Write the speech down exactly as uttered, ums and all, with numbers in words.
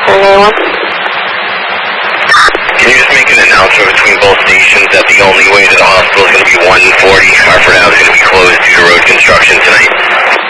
seven nine one. Can you just make an announcement between both stations that the only way to the hospital